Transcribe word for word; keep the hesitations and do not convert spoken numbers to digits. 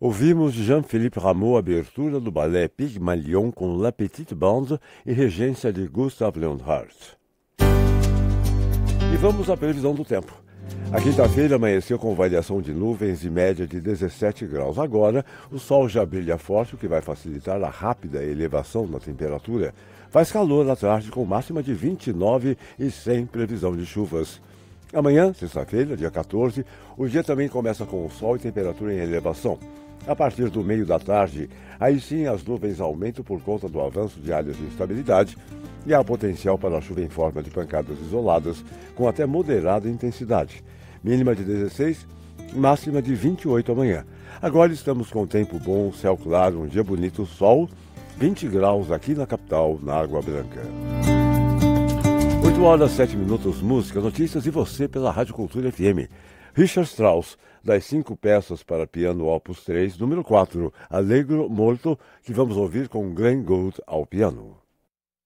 Ouvimos Jean-Philippe Rameau, abertura do balé Pygmalion com La Petite Bande e regência de Gustav Leonhardt. E vamos à previsão do tempo. A quinta-feira amanheceu com variação de nuvens e média de dezessete graus. Agora, o sol já brilha forte, o que vai facilitar a rápida elevação da temperatura. Faz calor à tarde com máxima de vinte e nove e sem previsão de chuvas. Amanhã, sexta-feira, dia quatorze, o dia também começa com o sol e temperatura em elevação. A partir do meio da tarde, aí sim as nuvens aumentam por conta do avanço de áreas de instabilidade e há potencial para chuva em forma de pancadas isoladas, com até moderada intensidade. Mínima de dezesseis, máxima de vinte e oito amanhã. Agora estamos com tempo bom, céu claro, um dia bonito, sol, vinte graus aqui na capital, na Água Branca. oito horas, sete minutos, música, notícias e você pela Rádio Cultura F M. Richard Strauss, das cinco peças para piano Opus três, número quatro, Allegro Molto, que vamos ouvir com Glenn Gould ao piano.